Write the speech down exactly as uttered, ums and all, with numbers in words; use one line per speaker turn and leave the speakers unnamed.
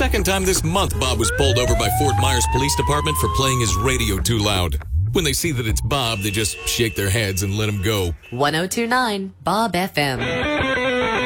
second time this month Bob was pulled over by Fort Myers Police Department for playing his radio too loud. When they see that it's Bob, they just shake their heads and let him go.
one oh two point nine Bob F M.